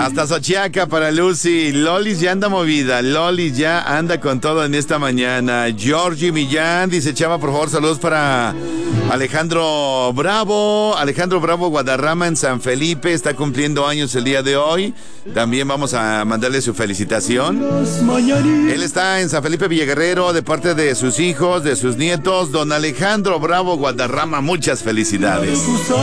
Hasta Xochiaca para Lucy. Lolis ya anda movida. Lolis ya anda con todo en esta mañana. Georgie Millán dice: Chava, por favor, saludos para Alejandro Bravo. Alejandro Bravo Guadarrama en San Felipe. Está cumpliendo años el día de hoy. También vamos a mandarle su felicitación. Él está en San Felipe Villaguerrero de parte de sus hijos, de sus nietos. Don Alejandro Bravo Guadarrama, muchas felicidades.